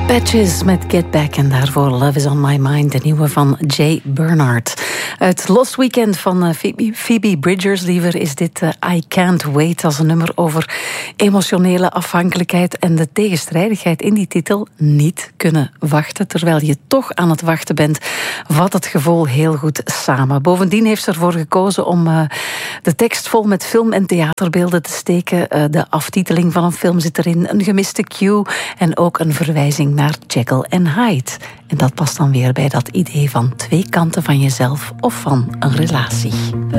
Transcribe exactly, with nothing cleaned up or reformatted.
Patches met Get Back en daarvoor Love is on My Mind, de nieuwe van Jay Bernard. Het Lost Weekend van Phoebe, Phoebe Bridgers, liever, is dit uh, I Can't Wait, als een nummer over emotionele afhankelijkheid en de tegenstrijdigheid in die titel, niet kunnen wachten. Terwijl je toch aan het wachten bent, vat het gevoel heel goed samen. Bovendien heeft ze ervoor gekozen om uh, de tekst vol met film- en theaterbeelden te steken. Uh, de aftiteling van een film zit erin, een gemiste cue en ook een verwijzing naar Jekyll en Hyde. En dat past dan weer bij dat idee van twee kanten van jezelf of van een relatie.